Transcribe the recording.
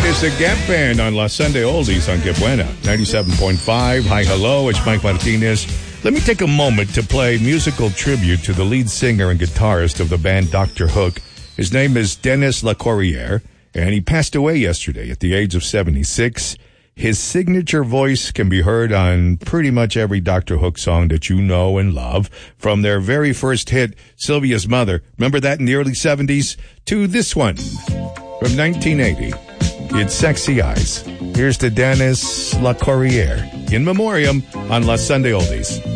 is the Gap Band on La Sunday Oldies on Que Buena, 97.5. Hi, hello, it's Mike Martinez. Let me take a moment to play musical tribute to the lead singer and guitarist of the band Dr. Hook. His name is Dennis LaCourriere, and he passed away yesterday at the age of 76. His signature voice can be heard on pretty much every Dr. Hook song that you know and love, from their very first hit, Sylvia's Mother. Remember that in the early 70s? To this one from 1980. It's Sexy Eyes. Here's to Dennis LaCourriere in memoriam on La Sunday Oldies.